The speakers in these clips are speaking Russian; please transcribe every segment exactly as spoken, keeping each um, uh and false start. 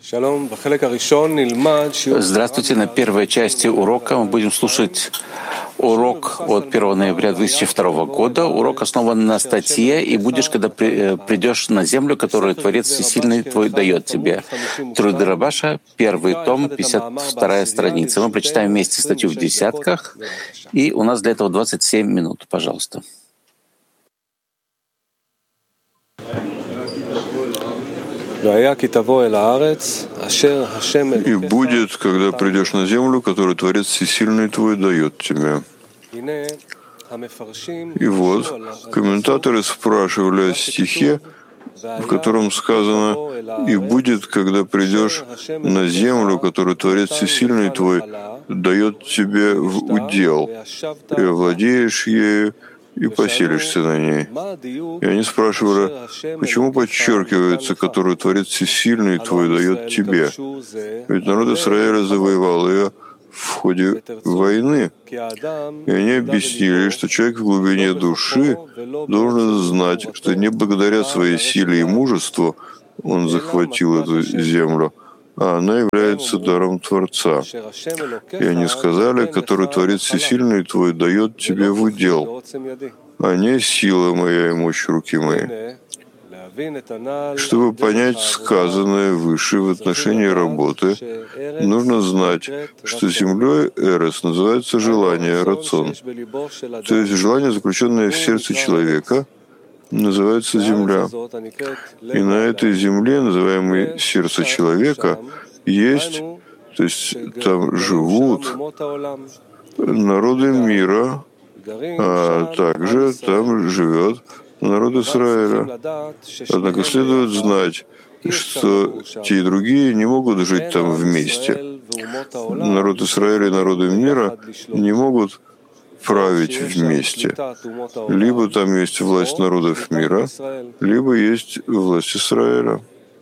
Здравствуйте. На первой части урока мы будем слушать урок от первого ноября две тысячи второго года. Урок основан на статье «И будешь, когда при, придешь на землю, которую Творец Всесильный твой дает тебе». Труды Рабаша, первый том, пятьдесят вторая страница. Мы прочитаем вместе статью в десятках, и у нас для этого двадцать семь минут. Пожалуйста. И будет, когда придешь на землю, которую Творец Всесильный твой дает тебе. И вот, комментаторы спрашивали о стихе, в котором сказано: «И будет, когда придешь на землю, которую Творец Всесильный твой дает тебе в удел, и овладеешь ею, и поселишься на ней». И они спрашивали, почему подчеркивается, которую Творец Всесильный твой дает тебе? Ведь народ Израиля завоевал ее в ходе войны. И они объяснили, что человек в глубине души должен знать, что не благодаря своей силе и мужеству он захватил эту землю, а она является даром Творца. И они сказали, который Творец Всесильный твой дает тебе в удел, а не сила моя и мощь руки моей. Чтобы понять сказанное выше в отношении работы, нужно знать, что землей Эрес называется желание, рацион. То есть желание, заключенное в сердце человека, называется земля. И на этой земле, называемой сердце человека, есть, то есть там живут народы мира, а также там живет народ Израиля. Однако следует знать, что те и другие не могут жить там вместе. Народ Израиля и народы мира не могут править вместе. Либо там есть власть народов мира, либо есть власть Израиля.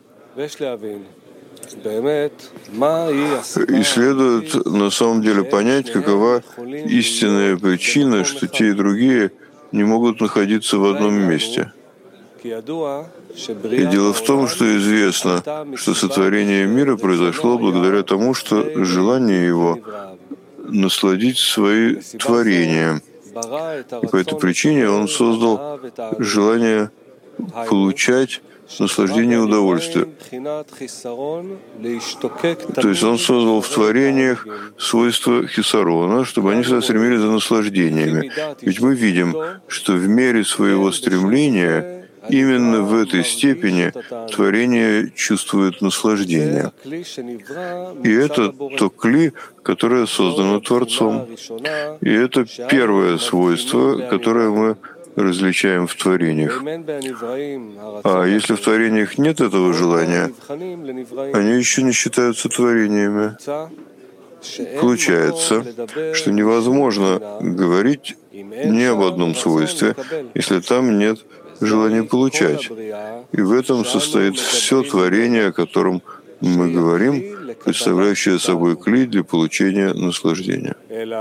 И следует на самом деле понять, какова истинная причина, что те и другие не могут находиться в одном месте. И дело в том, что известно, что сотворение мира произошло благодаря тому, что желание его насладить свои творения. И по этой причине он создал желание получать наслаждение и удовольствие. То есть он создал в творениях свойства хисарона, чтобы они всегда стремились за наслаждениями. Ведь мы видим, что в мере своего стремления именно в этой степени творение чувствует наслаждение. И это то кли, которое создано Творцом. И это первое свойство, которое мы различаем в творениях. А если в творениях нет этого желания, они еще не считаются творениями. Получается, что невозможно говорить ни об одном свойстве, если там нет желания получать. И в этом состоит все творение, о котором мы говорим, представляющее собой кли для получения наслаждения.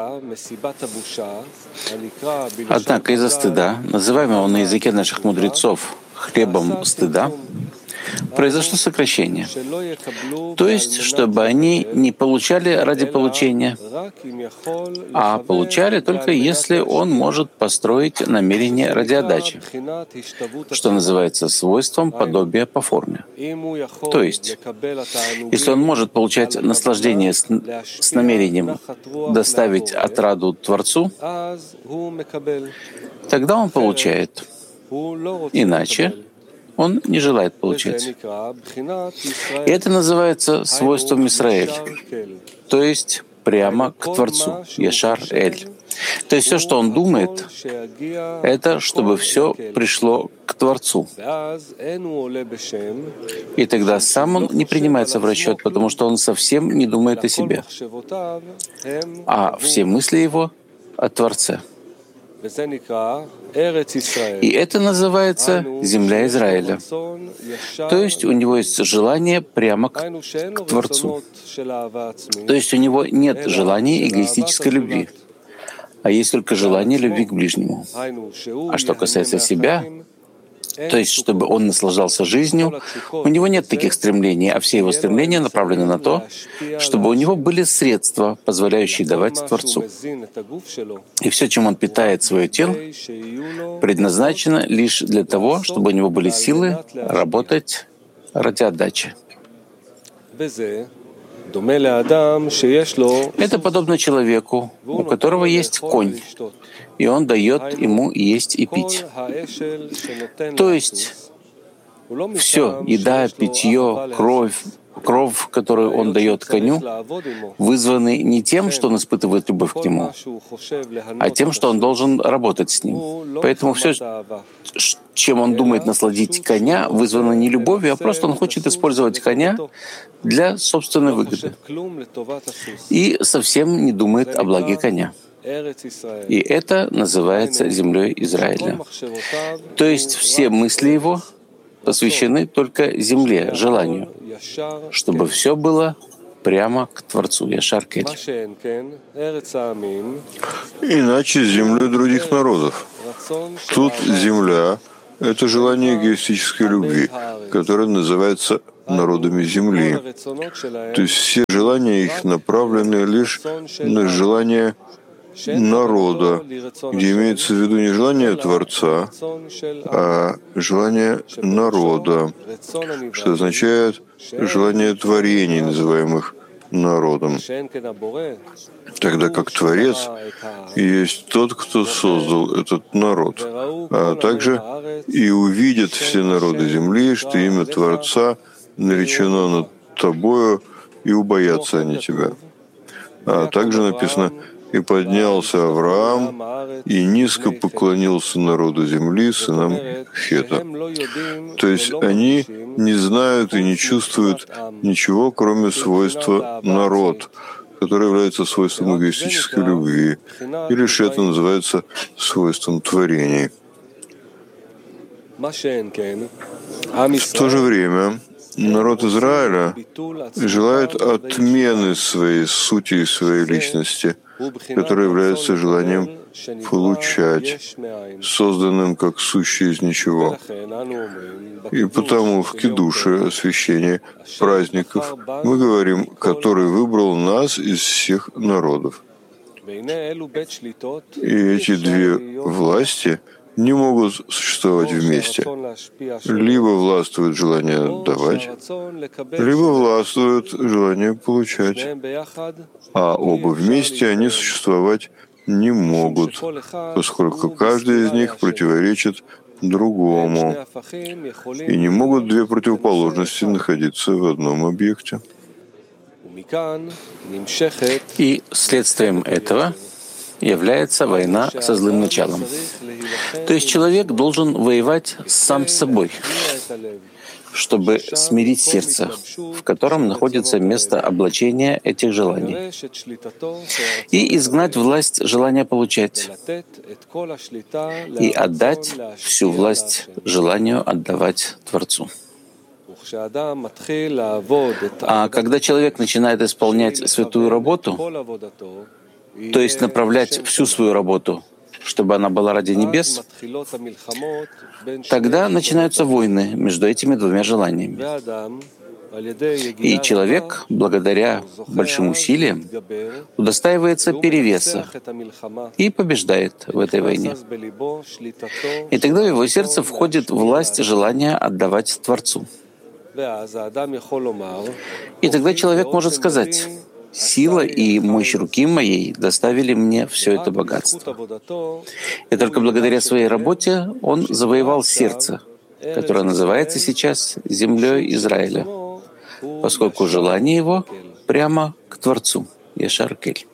Однако из-за стыда, называемого на языке наших мудрецов хлебом стыда, произошло сокращение. То есть, чтобы они не получали ради получения, а получали только если он может построить намерение ради отдачи, что называется свойством подобия по форме. То есть, если он может получать наслаждение с, с намерением доставить отраду Творцу, тогда он получает. Иначе он не желает получать. И это называется свойством Исраэль, то есть прямо к Творцу, Яшар Эль. То есть все, что он думает, это чтобы все пришло к Творцу. И тогда сам он не принимается в расчет, потому что он совсем не думает о себе, а все мысли его о Творце. И это называется земля Израиля. То есть у него есть желание прямо к, к Творцу. То есть у него нет желания эгоистической любви, а есть только желание любви к ближнему. А что касается себя, То есть, чтобы он наслаждался жизнью, у него нет таких стремлений, а все его стремления направлены на то, чтобы у него были средства, позволяющие давать Творцу. И все, чем он питает свое тело, предназначено лишь для того, чтобы у него были силы работать ради отдачи. Это подобно человеку, у которого есть конь, и он дает ему есть и пить. То есть все, еда, питье, кровь, кровь, которую он дает коню, вызваны не тем, что он испытывает любовь к нему, а тем, что он должен работать с ним. Поэтому все, чем он думает насладить коня, вызвано не любовью, а просто он хочет использовать коня для собственной выгоды и совсем не думает о благе коня. И это называется землей Израиля. То есть все мысли его посвящены только земле, желанию, чтобы все было прямо к Творцу, Яшар Кель. Иначе землей других народов. Тут земля — это желание эгоистической любви, которое называется народами земли. То есть все желания их направлены лишь на желание народа, где имеется в виду не желание Творца, а желание народа, что означает желание творений, называемых народом. Тогда как Творец есть тот, кто создал этот народ, а также и увидят все народы земли, что имя Творца наречено над тобою, и убоятся они тебя. А также написано: «И поднялся Авраам, и низко поклонился народу земли, сынам Хета». То есть они не знают и не чувствуют ничего, кроме свойства «народ», которое является свойством эгоистической любви, или же это называется свойством творений. В то же время народ Израиля желает отмены своей сути и своей личности, которое является желанием получать, созданным как сущее из ничего. И потому в кидуше, освящении праздников, мы говорим, который выбрал нас из всех народов. И эти две власти не могут существовать вместе. Либо властвует желание отдавать, либо властвует желание получать. А оба вместе они существовать не могут, поскольку каждый из них противоречит другому. И не могут две противоположности находиться в одном объекте. И следствием этого является война со злым началом. То есть человек должен воевать сам с собой, чтобы смирить сердце, в котором находится место облачения этих желаний, и изгнать власть желания получать, и отдать всю власть желанию отдавать Творцу. А когда человек начинает исполнять святую работу, то есть направлять всю свою работу, чтобы она была ради небес, тогда начинаются войны между этими двумя желаниями. И человек, благодаря большим усилиям, удостаивается перевеса и побеждает в этой войне. И тогда в его сердце входит власть желания отдавать Творцу. И тогда человек может сказать: «Сила и мощь руки моей доставили мне все это богатство». И только благодаря своей работе он завоевал сердце, которое называется сейчас землей Израиля, поскольку желание его прямо к Творцу, Яшар Кель.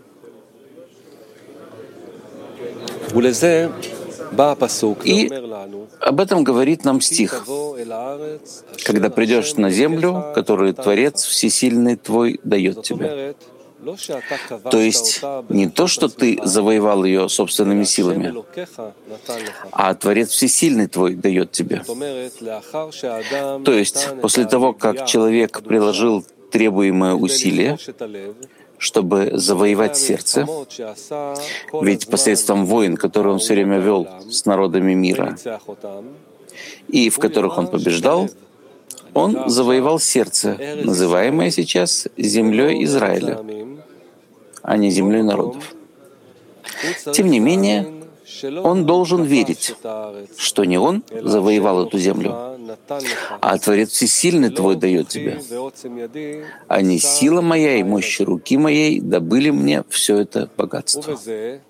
И об этом говорит нам стих: «Когда придешь на землю, которую Творец Всесильный твой дает тебе». То есть не то, что ты завоевал ее собственными силами, а Творец Всесильный твой дает тебе. То есть после того, как человек приложил требуемое усилие, чтобы завоевать сердце, ведь посредством войн, которые он все время вел с народами мира, и в которых он побеждал, он завоевал сердце, называемое сейчас землей Израиля, а не землей народов. Тем не менее, он должен верить, что не он завоевал эту землю, а Творец Всесильный твой дает тебе, а не сила моя и мощь руки моей добыли мне все это богатство.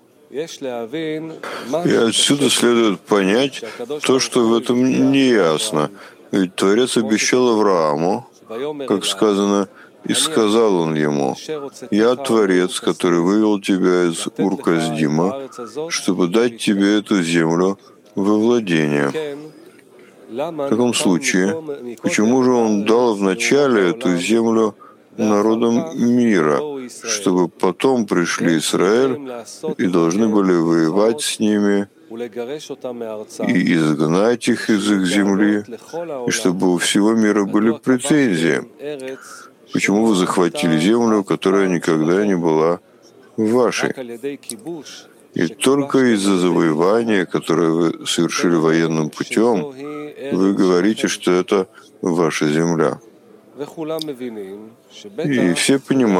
И отсюда следует понять то, что в этом не ясно. Ведь Творец обещал Аврааму, как сказано, «И сказал он ему, я Творец, который вывел тебя из Ур-Касдима, чтобы дать тебе эту землю во владение». В таком случае, почему же он дал вначале эту землю народам мира, чтобы потом пришли Израиль и должны были воевать с ними и изгнать их из их земли, и чтобы у всего мира были претензии? Почему вы захватили землю, которая никогда не была вашей? И только из-за завоевания, которое вы совершили военным путем, вы говорите, что это ваша земля. И все понимают,